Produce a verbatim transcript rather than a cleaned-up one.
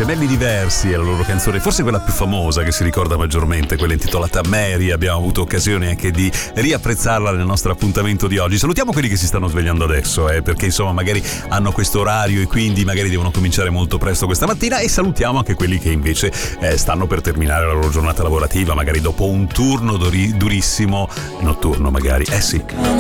Gemelli Diversi è la loro canzone, forse quella più famosa che si ricorda maggiormente, quella intitolata Mary. Abbiamo avuto occasione anche di riapprezzarla nel nostro appuntamento di oggi. Salutiamo quelli che si stanno svegliando adesso, eh, perché insomma magari hanno questo orario e quindi magari devono cominciare molto presto questa mattina, e salutiamo anche quelli che invece eh, stanno per terminare la loro giornata lavorativa, magari dopo un turno duri- durissimo notturno magari. Eh sì.